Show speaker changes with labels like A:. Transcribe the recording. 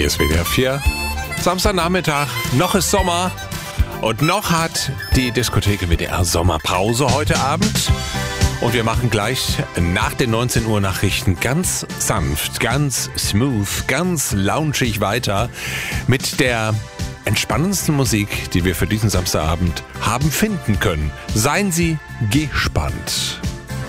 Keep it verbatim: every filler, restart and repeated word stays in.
A: Hier ist W D R vier. Samstagnachmittag, noch ist Sommer und noch hat die Diskothek W D R Sommerpause heute Abend. Und wir machen gleich nach den neunzehn Uhr Nachrichten ganz sanft, ganz smooth, ganz loungig weiter mit der entspannendsten Musik, die wir für diesen Samstagabend haben finden können. Seien Sie gespannt.